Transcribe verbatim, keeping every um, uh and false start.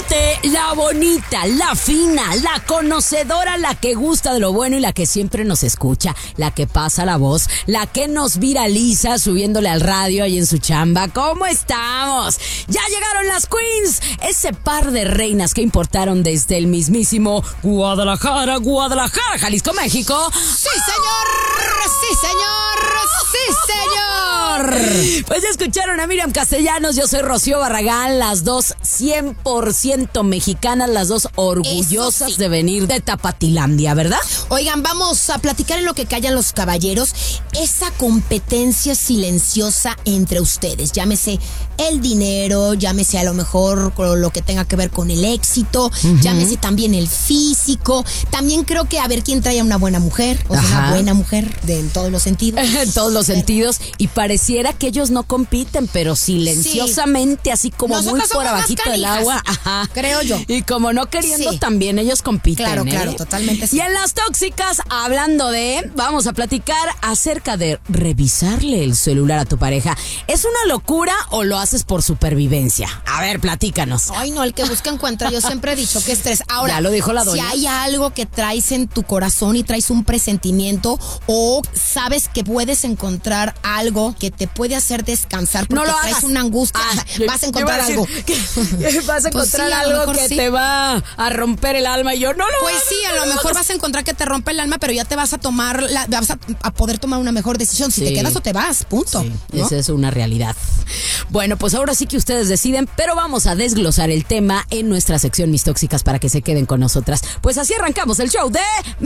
elegante, la bonita, la fina, la conocedora, la que gusta de lo bueno y la que siempre nos escucha, la que pasa la voz, la que nos viraliza subiéndole al radio ahí en su chamba. ¿Cómo estamos? Ya llegaron las Queens, ese par de reinas que importaron desde el mismísimo Guadalajara, Guadalajara, Jalisco, México. ¡Sí, señor! ¡Sí, señor! ¡Sí, señor! Pues ya escucharon a Miriam Castellanos, yo soy Rocío Barragán, las dos cien por ciento mexicanas, las dos orgullosas sí. de venir de Tapatilandia, ¿verdad? Oigan, vamos a platicar en lo que callan los caballeros, esa competencia silenciosa entre ustedes, llámese el dinero, llámese a lo mejor con lo que tenga que ver con el éxito, uh-huh. llámese también el físico, también creo que a ver quién trae a una buena mujer, o sea, una buena mujer de, en todos los sentidos. En todos los sentidos, y pareciera que ellos no compiten, pero silenciosamente, sí. así como Nosotros muy por abajito del agua. Ajá. Creo yo. Y como no queriendo, sí. también ellos compiten. Claro, ¿eh? claro, totalmente. Sí. Y en las tóxicas, hablando de, vamos a platicar acerca de revisarle el celular a tu pareja. ¿Es una locura o lo haces por supervivencia? A ver, platícanos. Ay, no, el que busca encuentra. Yo siempre he dicho que estrés. Ahora, ya lo dijo la doña. Si hay algo que traes en tu corazón y traes un presentimiento o sabes que puedes encontrar algo que te puede hacer descansar porque no lo traes hagas. una angustia, ah, vas a encontrar a algo. Que, que vas a encontrar pues sí, algo que sí. te va a romper el alma y yo no lo Pues hagas, sí, a lo mejor vas a encontrar que te rompe el alma, pero ya te vas a tomar, la, vas a, a poder tomar una mejor decisión. Si sí. te quedas o te vas, punto. Sí, ¿no? Esa es una realidad. Bueno, pues ahora sí que ustedes deciden, pero vamos a desglosar el tema en nuestra sección Mis Tóxicas para que se queden con nosotras. Pues así arrancamos el show de